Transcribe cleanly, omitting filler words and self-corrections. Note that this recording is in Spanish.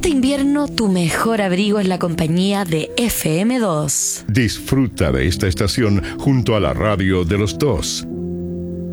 este invierno tu mejor abrigo es la compañía de FM2. Disfruta de esta estación junto a la radio de los dos.